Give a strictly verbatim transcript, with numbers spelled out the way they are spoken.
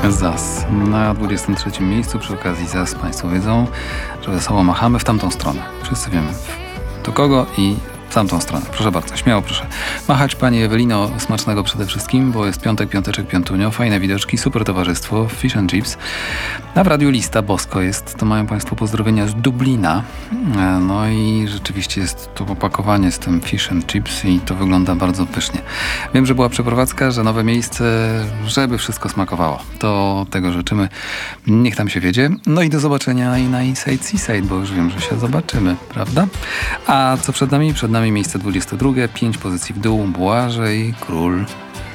Zas. Na dwudziestym trzecim miejscu przy okazji Zas Państwo wiedzą, że wesoło machamy w tamtą stronę. Wszyscy wiemy do kogo i w tamtą stronę. Proszę bardzo, śmiało proszę. Machać Pani Ewelino smacznego przede wszystkim, bo jest piątek, piąteczek, piątunio, fajne widoczki, super towarzystwo, fish and chips. A w Radiu Lista bosko jest, to mają Państwo pozdrowienia z Dublina. No i rzeczywiście jest to opakowanie z tym fish and chips i to wygląda bardzo pysznie. Wiem, że była przeprowadzka, że nowe miejsce, żeby wszystko smakowało. To tego życzymy. Niech tam się wiedzie. No i do zobaczenia i na Inside Seaside, bo już wiem, że się zobaczymy, prawda? A co przed nami? Przed nami miejsce dwudzieste drugie, pięć pozycji w dół, Błażej Król.